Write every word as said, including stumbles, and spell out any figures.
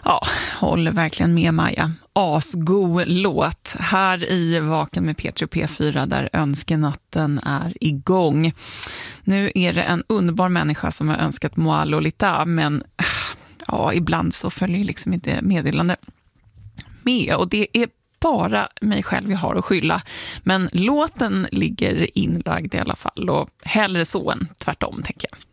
Ja, håller verkligen med Maja. Asgo låt här i Vaken med Petri och P fyra där önskenatten är igång. Nu är det en underbar människa som har önskat Moi Lolita, men ja, ibland så följer liksom inte meddelande med och det är bara mig själv jag har att skylla. Men låten ligger inlagd i alla fall och hellre så än tvärtom, tänker jag.